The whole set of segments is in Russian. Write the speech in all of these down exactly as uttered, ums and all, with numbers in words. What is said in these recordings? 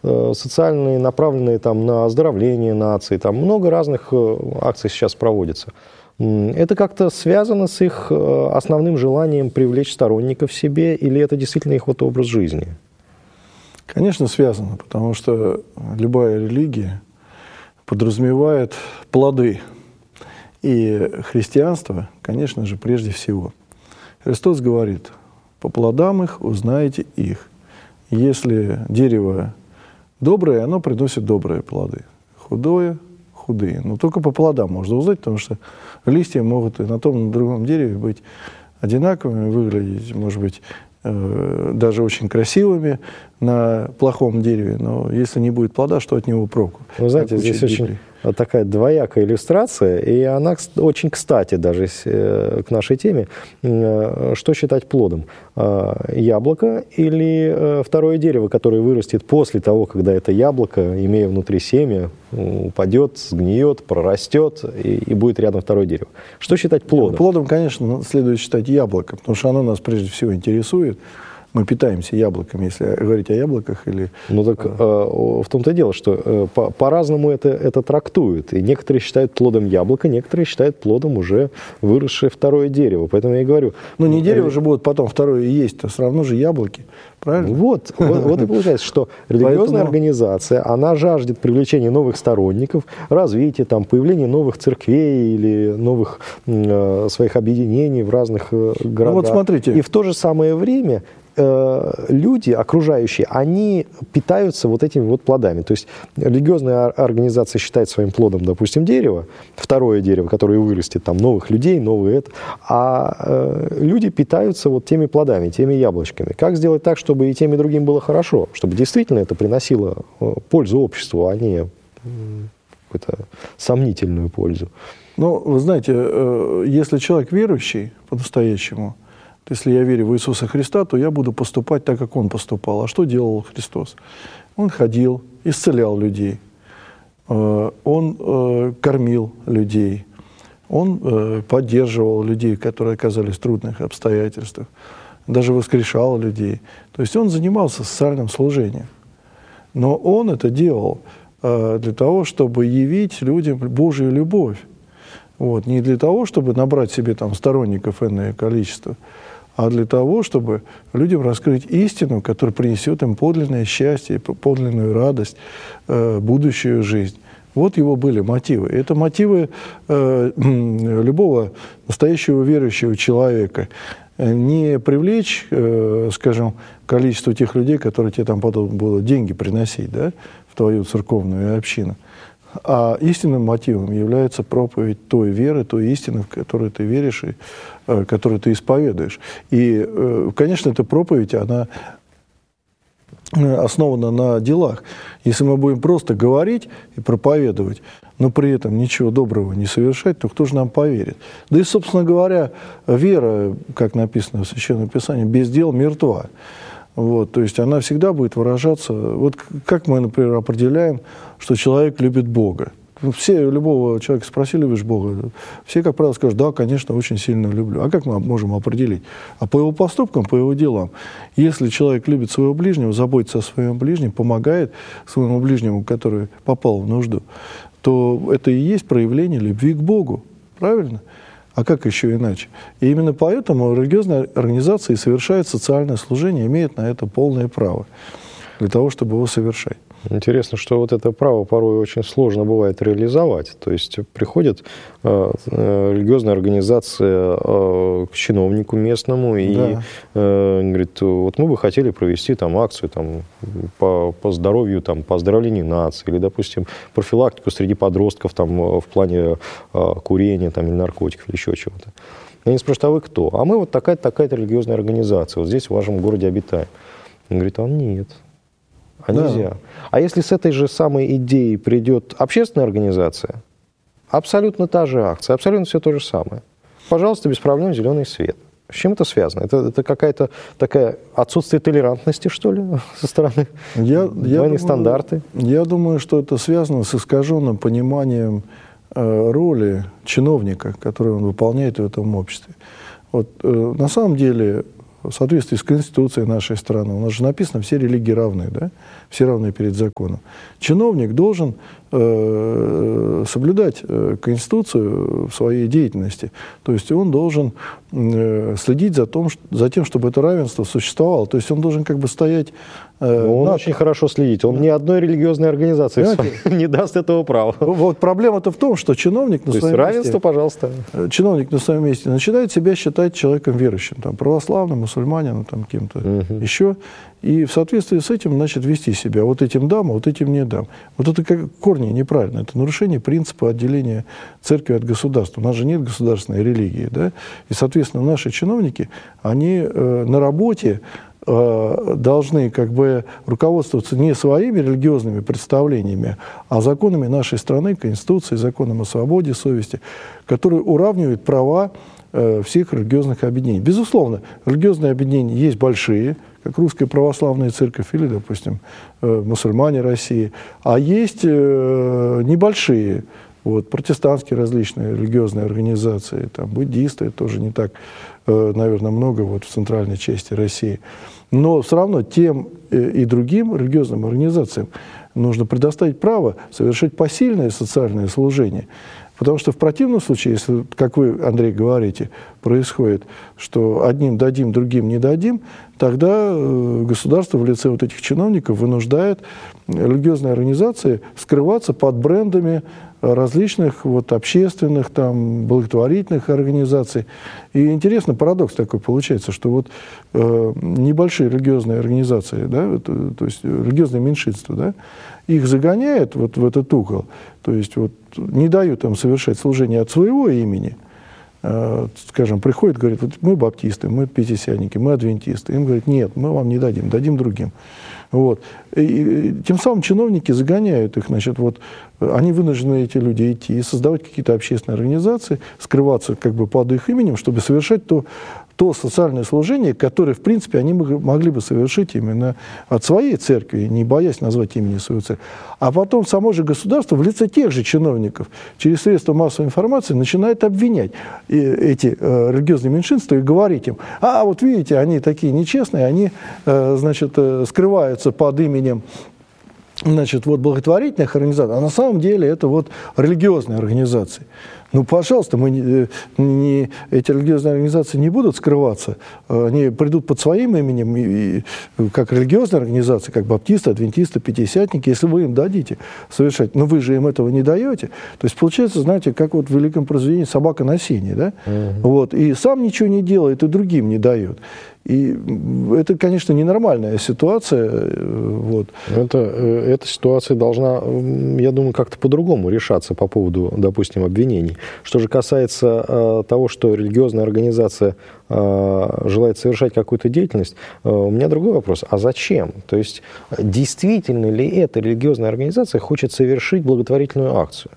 социальные, направленные там, на оздоровление нации. Там много разных акций сейчас проводится. Это как-то связано с их основным желанием привлечь сторонников себе, или это действительно их вот образ жизни? Конечно, связано, потому что любая религия подразумевает плоды. И христианство, конечно же, прежде всего. Христос говорит: по плодам их узнаете их. Если дерево доброе, оно приносит добрые плоды. Худое – худые. Но только по плодам можно узнать, потому что листья могут и на том, и на другом дереве быть одинаковыми, выглядеть, может быть, э, даже очень красивыми на плохом дереве. Но если не будет плода, что от него проку? Вы знаете, здесь очень такая двоякая иллюстрация, и она очень кстати даже к нашей теме. Что считать плодом? Яблоко или второе дерево, которое вырастет после того, когда это яблоко, имея внутри семя, упадет, сгниет, прорастет, и, и будет рядом второе дерево? Что считать плодом? Плодом, конечно, следует считать яблоко, потому что оно нас прежде всего интересует. Мы питаемся яблоками, если говорить о яблоках. Или... Ну так э, в том-то и дело, что э, по- по-разному это, это трактуют. И некоторые считают плодом яблоко, некоторые считают плодом уже выросшее второе дерево. Поэтому я и говорю... Ну не дерево же будет потом второе и есть, то все равно же яблоки. Правильно? Вот, вот, вот и получается, что религиозная Поэтому... организация, она жаждет привлечения новых сторонников, развития, там, появления новых церквей или новых э, своих объединений в разных э, городах. Ну вот смотрите. И в то же самое время люди, окружающие, они питаются вот этими вот плодами. То есть религиозная организация считает своим плодом, допустим, дерево, второе дерево, которое вырастет, там, новых людей, новые это, а э, люди питаются вот теми плодами, теми яблочками. Как сделать так, чтобы и тем, и другим было хорошо, чтобы действительно это приносило пользу обществу, а не какую-то сомнительную пользу? Ну, вы знаете, если человек верующий по-настоящему, если я верю в Иисуса Христа, то я буду поступать так, как Он поступал. А что делал Христос? Он ходил, исцелял людей, Он кормил людей, Он поддерживал людей, которые оказались в трудных обстоятельствах, даже воскрешал людей. То есть Он занимался социальным служением. Но Он это делал для того, чтобы явить людям Божью любовь. Вот. Не для того, чтобы набрать себе там сторонников энное количество, а для того, чтобы людям раскрыть истину, которая принесет им подлинное счастье, подлинную радость, э, будущую жизнь. Вот его были мотивы. И это мотивы э, любого настоящего верующего человека. Не привлечь, э, скажем, количество тех людей, которые тебе там потом будут деньги приносить, да, в твою церковную общину. А истинным мотивом является проповедь той веры, той истины, в которую ты веришь и э, которую ты исповедуешь. И, э, конечно, эта проповедь, она основана на делах. Если мы будем просто говорить и проповедовать, но при этом ничего доброго не совершать, то кто же нам поверит? Да и, собственно говоря, вера, как написано в Священном Писании, без дел мертва. Вот, то есть она всегда будет выражаться... Вот как мы, например, определяем, что человек любит Бога? Все, любого человека спроси, любишь Бога? Все, как правило, скажут: да, конечно, очень сильно люблю. А как мы можем определить? А по его поступкам, по его делам. Если человек любит своего ближнего, заботится о своем ближнем, помогает своему ближнему, который попал в нужду, то это и есть проявление любви к Богу. Правильно? А как еще иначе? И именно поэтому религиозная организация и совершает социальное служение, имеет на это полное право для того, чтобы его совершать. Интересно, что вот это право порой очень сложно бывает реализовать. То есть приходит э, религиозная организация э, к чиновнику местному и да. э, говорит: вот мы бы хотели провести там акцию там, по, по здоровью, там, по оздоровлению нации, или, допустим, профилактику среди подростков там, в плане э, курения там, или наркотиков, или еще чего-то. И они спрашивают: а вы кто? А мы вот такая-то, такая-то религиозная организация, вот здесь в вашем городе обитаем. Он говорит: а нет. А да. нельзя. А если с этой же самой идеей придет общественная организация, абсолютно та же акция, абсолютно все то же самое. Пожалуйста, без проблем зеленый свет. С чем это связано? Это, это какая-то такая отсутствие толерантности, что ли, со стороны я, двойных я думаю, стандарты? Я думаю, что это связано с искаженным пониманием э, роли чиновника, которую он выполняет в этом обществе. Вот, э, на самом деле в соответствии с Конституцией нашей страны, у нас же написано, все религии равны, да? Все равны перед законом. Чиновник должен э, соблюдать э, Конституцию в своей деятельности. То есть он должен э, следить за, том, за тем, чтобы это равенство существовало. То есть он должен как бы стоять... Э, он над... очень хорошо следит. Он ни одной религиозной организации не даст этого права. Вот проблема-то в том, что чиновник на То своем есть равенство, месте, пожалуйста. Чиновник на своем месте начинает себя считать человеком верующим, там, православным, мусульманином, там, кем-то угу. еще. И в соответствии с этим, значит, вести себя. Вот этим дам, а вот этим не дам. Вот это как корни неправильно. Это нарушение принципа отделения церкви от государства. У нас же нет государственной религии, да? И, соответственно, наши чиновники, они э, на работе э, должны как бы руководствоваться не своими религиозными представлениями, а законами нашей страны, Конституцией, законом о свободе совести, которые уравнивают права э, всех религиозных объединений. Безусловно, религиозные объединения есть большие, как Русская Православная Церковь или, допустим, мусульмане России, а есть небольшие, вот, протестантские различные религиозные организации, там, буддисты, тоже не так, наверное, много вот, в центральной части России. Но все равно тем и другим религиозным организациям нужно предоставить право совершать посильное социальное служение. Потому что в противном случае, если, как вы, Андрей, говорите, происходит, что одним дадим, другим не дадим, тогда государство в лице вот этих чиновников вынуждает религиозные организации скрываться под брендами различных вот, общественных, там, благотворительных организаций. И интересно, парадокс такой получается, что вот э, небольшие религиозные организации, да, это, то есть религиозные меньшинства, да, их загоняют вот в этот угол, то есть вот, не дают им совершать служение от своего имени, э, скажем, приходят, говорят, вот мы баптисты, мы пятидесятники, мы адвентисты. Им говорят, нет, мы вам не дадим, дадим другим. Вот. И, и, тем самым чиновники загоняют их, значит, вот, они вынуждены, эти люди, идти и создавать какие-то общественные организации, скрываться как бы под их именем, чтобы совершать то, то социальное служение, которое, в принципе, они могли бы совершить именно от своей церкви, не боясь назвать имени свою церковь. А потом само же государство в лице тех же чиновников через средства массовой информации начинает обвинять эти э, религиозные меньшинства и говорить им, а вот видите, они такие нечестные, они, э, значит, э, скрываются под именем, значит, вот благотворительных организаций, а на самом деле это вот религиозные организации. Ну, пожалуйста, мы не, не, эти религиозные организации не будут скрываться, они придут под своим именем, и, и, как религиозные организации, как баптисты, адвентисты, пятидесятники, если вы им дадите совершать, но вы же им этого не даете. То есть получается, знаете, как вот в великом произведении «Собака на сене», да? Угу. Вот, и сам ничего не делает, и другим не дает. И это, конечно, ненормальная ситуация. Вот. Это, эта ситуация должна, я думаю, как-то по-другому решаться по поводу, допустим, обвинений. Что же касается э, того, что религиозная организация э, желает совершать какую-то деятельность, э, у меня другой вопрос. А зачем? То есть действительно ли эта религиозная организация хочет совершить благотворительную акцию?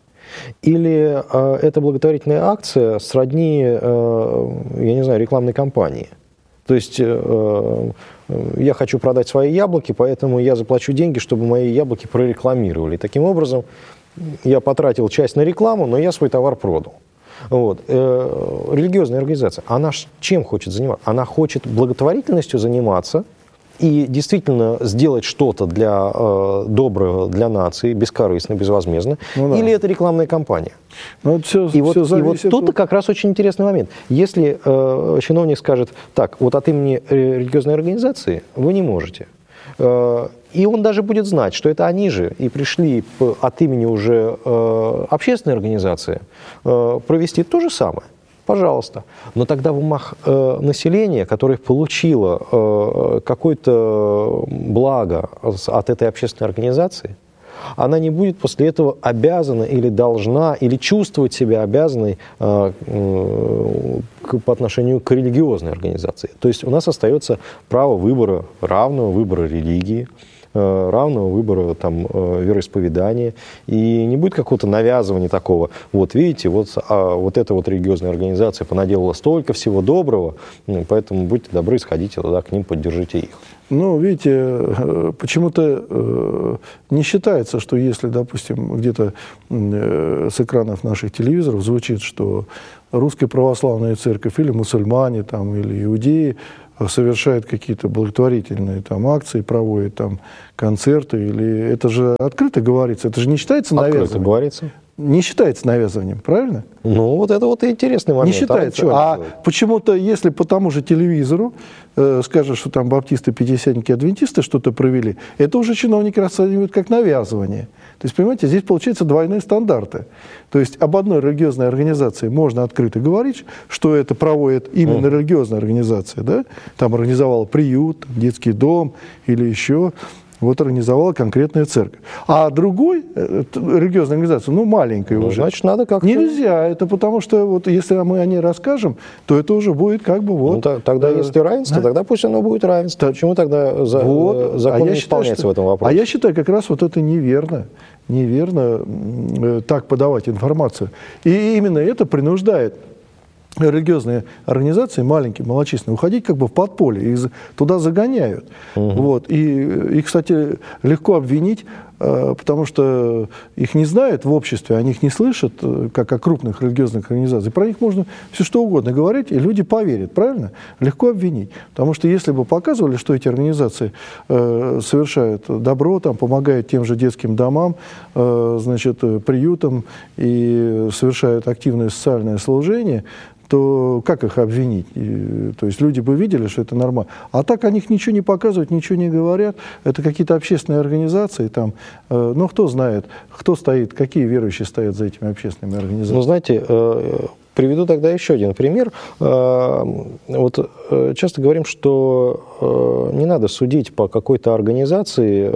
Или э, эта благотворительная акция сродни, э, я не знаю, рекламной кампании? То есть э, я хочу продать свои яблоки, поэтому я заплачу деньги, чтобы мои яблоки прорекламировали. Таким образом, я потратил часть на рекламу, но я свой товар продал. Вот. Э, религиозная организация, она чем хочет заниматься? Она хочет благотворительностью заниматься и действительно сделать что-то для э, доброго для нации, бескорыстно, безвозмездно, ну, да. Или это рекламная кампания? Ну, все, и, вот, все и вот тут-то как раз очень интересный момент. Если э, чиновник скажет, так, вот от имени религиозной организации вы не можете, э, и он даже будет знать, что это они же и пришли от имени уже э, общественной организации э, провести то же самое, пожалуйста. Но тогда в умах э, населения, которое получило э, какое-то благо от этой общественной организации, она не будет после этого обязана или должна, или чувствовать себя обязанной э, э, по отношению к религиозной организации. То есть у нас остается право выбора, равного выбора религии, э, равного выбора там, э, вероисповедания, и не будет какого-то навязывания такого. Вот видите, вот, а, вот эта вот религиозная организация понаделала столько всего доброго, ну, поэтому будьте добры, сходите туда к ним, поддержите их. Ну, видите, почему-то э, не считается, что если, допустим, где-то э, с экранов наших телевизоров звучит, что Русская Православная Церковь или мусульмане, там, или иудеи, совершает какие-то благотворительные там акции, проводит там концерты, или это же открыто говорится, это же не считается навязыванием. Открыто говорится. Не считается навязыванием, правильно? Ну, вот это вот интересный момент. Не считается. А, а почему-то, если по тому же телевизору э, скажут, что там баптисты, пятидесятники, адвентисты что-то провели, это уже чиновники расценивают как навязывание. То есть, понимаете, здесь получается двойные стандарты. То есть об одной религиозной организации можно открыто говорить, что это проводит именно mm. религиозная организация, да? Там организовала приют, детский дом или еще... Вот организовала конкретная церковь. А другой, э, религиозная организация, ну, маленькая ну, уже. Значит, надо как-то... Нельзя. Это потому что, вот, если мы о ней расскажем, то это уже будет как бы вот... Ну, тогда, э, если равенство, да? тогда пусть оно будет равенство. Да. Почему тогда за, вот. закон а не я исполняется считаю, в этом вопросе? А я считаю, как раз вот это неверно. Неверно э, так подавать информацию. И именно это принуждает религиозные организации, маленькие, малочисленные, уходить как бы в подполье, их туда загоняют. Угу. Вот. И их, кстати, легко обвинить, потому что их не знают в обществе, они их не слышат, как о крупных религиозных организациях. Про них можно все что угодно говорить, и люди поверят, правильно? Легко обвинить. Потому что если бы показывали, что эти организации совершают добро, там, помогают тем же детским домам, значит, приютам и совершают активное социальное служение, то как их обвинить? И, то есть люди бы видели, что это нормально. А так о них ничего не показывают, ничего не говорят. Это какие-то общественные организации. Там, э, ну, кто знает, кто стоит, какие верующие стоят за этими общественными организациями. Ну, знаете, э, приведу тогда еще один пример. Э, вот э, часто говорим, что э, не надо судить по какой-то организации,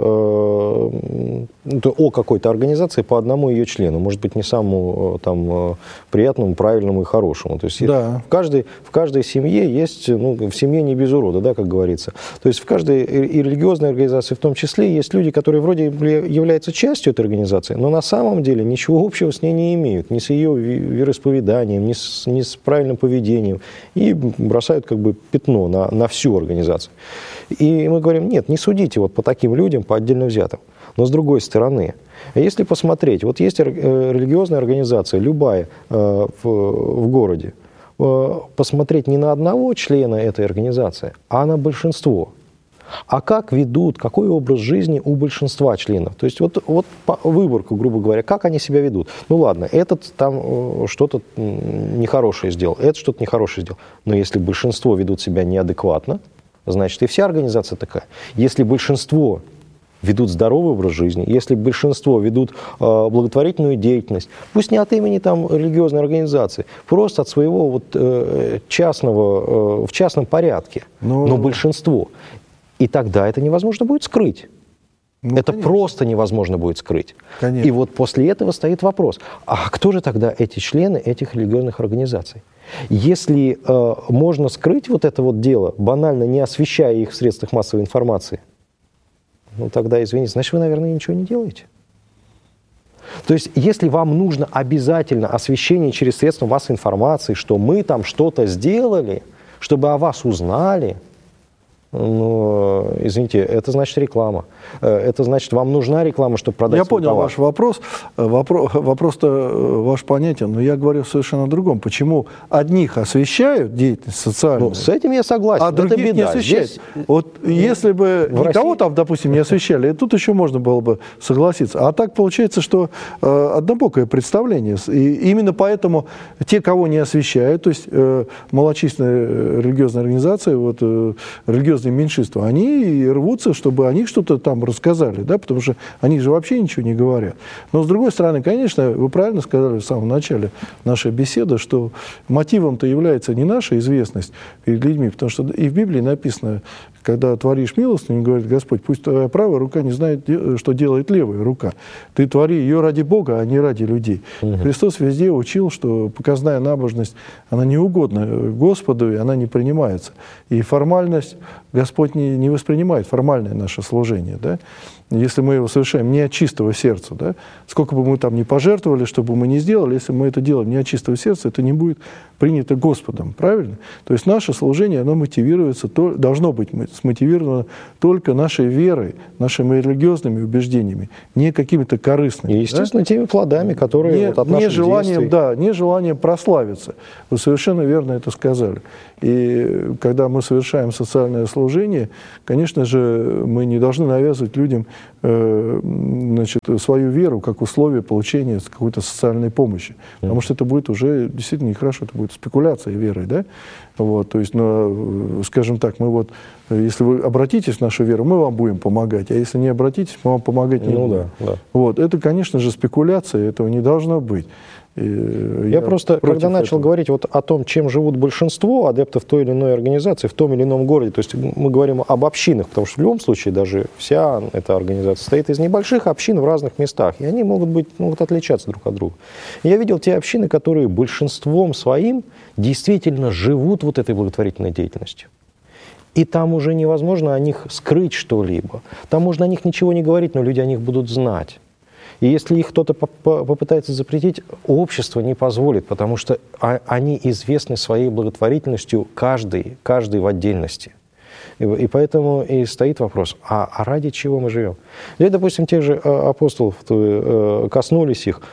э, о какой-то организации по одному ее члену. Может быть, не самому там, приятному, правильному и хорошему. То есть да. в, каждой, в каждой семье есть, ну, в семье не без урода, да, как говорится. То есть в каждой и религиозной организации в том числе есть люди, которые вроде являются частью этой организации, но на самом деле ничего общего с ней не имеют. Ни с ее вероисповеданием, ни с, ни с правильным поведением. И бросают как бы пятно на, на всю организацию. И мы говорим, нет, не судите вот по таким людям, по отдельно взятым. Но с другой стороны, если посмотреть, вот есть религиозная организация, любая в, в городе, посмотреть не на одного члена этой организации, а на большинство. А как ведут, какой образ жизни у большинства членов? То есть вот, вот по выборку, грубо говоря, как они себя ведут. Ну ладно, этот там что-то нехорошее сделал, этот что-то нехорошее сделал. Но если большинство ведут себя неадекватно, значит и вся организация такая. Если большинство ведут здоровый образ жизни, если большинство ведут э, благотворительную деятельность, пусть не от имени там, религиозной организации, просто от своего вот, э, частного, э, в частном порядке, но... но большинство. И тогда это невозможно будет скрыть. Ну, это конечно. Просто невозможно будет скрыть. Конечно. И вот после этого стоит вопрос, а кто же тогда эти члены этих религиозных организаций? Если э, можно скрыть вот это вот дело, банально не освещая их в средствах массовой информации, ну тогда, извините, значит, вы, наверное, ничего не делаете. То есть, если вам нужно обязательно освещение через средства массовой информации, что мы там что-то сделали, чтобы о вас узнали, ну, извините, это значит реклама. Это значит, вам нужна реклама, чтобы продать Я свой понял товар. Ваш вопрос. Вопрос. Вопрос-то ваш понятен, но я говорю совершенно о другом. Почему одних освещают деятельность социальную, ну, с этим я согласен, а других беда. не освещают? Здесь... Вот ну, если бы никого России... там, допустим, не освещали, тут еще можно было бы согласиться. А так получается, что э, однобокое представление. И именно поэтому те, кого не освещают, то есть э, малочисленные религиозные организации, вот, э, религиозные меньшинства, они рвутся, чтобы о них что-то там рассказали, да, потому что они же вообще ничего не говорят. Но, с другой стороны, конечно, вы правильно сказали в самом начале нашей беседы, что мотивом-то является не наша известность перед людьми, потому что и в Библии написано, когда творишь милостыню, говорит Господь, пусть твоя правая рука не знает, что делает левая рука. Ты твори ее ради Бога, а не ради людей. Угу. Христос везде учил, что показная набожность, она не угодна Господу, и она не принимается. И формальность Господь не, не воспринимает, формальное наше служение. Да? если мы его совершаем не от чистого сердца, да, сколько бы мы там ни пожертвовали, что бы мы ни сделали, если мы это делаем не от чистого сердца, это не будет принято Господом, правильно? То есть наше служение, оно мотивируется, то, должно быть смотивировано только нашей верой, нашими религиозными убеждениями, не какими-то корыстными. И, естественно, да? Теми плодами, которые не, вот от не наших желанием, действий. Да, не желанием прославиться. Вы совершенно верно это сказали. И когда мы совершаем социальное служение, конечно же, мы не должны навязывать людям э, значит, свою веру как условие получения какой-то социальной помощи. Потому что это будет уже действительно нехорошо, это будет спекуляция верой. Да? Вот, то есть, ну, скажем так, мы вот, если вы обратитесь в нашу веру, мы вам будем помогать, а если не обратитесь, мы вам помогать не ну, будем. Да, да. Вот, это, конечно же, спекуляция, этого не должно быть. И я, я просто, когда начал этого. говорить вот о том, чем живут большинство адептов той или иной организации в том или ином городе, то есть мы говорим об общинах, потому что в любом случае даже вся эта организация состоит из небольших общин в разных местах, и они могут быть, могут отличаться друг от друга. И я видел те общины, которые большинством своим действительно живут вот этой благотворительной деятельностью. И там уже невозможно о них скрыть что-либо. Там можно о них ничего не говорить, но люди о них будут знать. И если их кто-то попытается запретить, общество не позволит, потому что они известны своей благотворительностью, каждый, каждый в отдельности. И, и поэтому и стоит вопрос, а, а ради чего мы живем? Здесь, допустим, тех же апостолов коснулись их,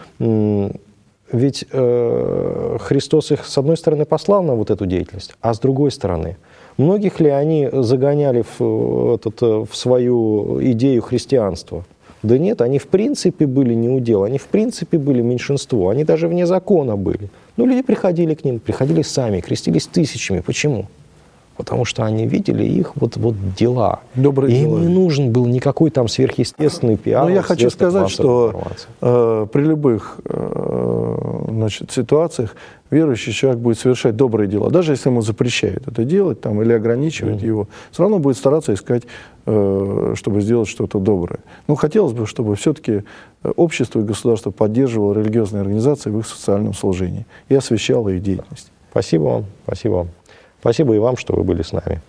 ведь Христос их, с одной стороны, послал на вот эту деятельность, а с другой стороны, многих ли они загоняли в, этот, в свою идею христианства? Да нет, они в принципе были не удел, они в принципе были меньшинство, они даже вне закона были. Но люди приходили к ним, приходили сами, крестились тысячами. Почему? Потому что они видели их вот, вот дела. Добрые и дела. им не нужен был никакой там сверхъестественный пиар. Но я хочу сказать, что э, при любых э, значит, ситуациях верующий человек будет совершать добрые дела. Даже если ему запрещают это делать там, или ограничивают mm-hmm. его, все равно будет стараться искать, э, чтобы сделать что-то доброе. Но хотелось бы, чтобы все-таки общество и государство поддерживало религиозные организации в их социальном служении и освещало их деятельность. Спасибо вам. Спасибо вам. Спасибо и вам, что вы были с нами.